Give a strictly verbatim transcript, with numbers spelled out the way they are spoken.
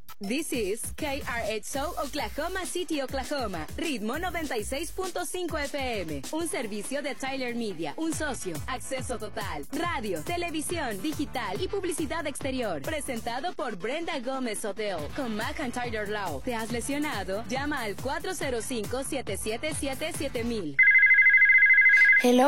This is K R X O Oklahoma City, Oklahoma. Ritmo noventa y seis punto cinco F M. Un servicio de Tyler Media. Un socio. Acceso total. Radio, televisión, digital y publicidad exterior. Presentado por Brenda Gómez Hotel. Con McIntyre Law. ¿Te has lesionado? Llama al cuatro cero cinco, siete siete siete, siete mil. Hello.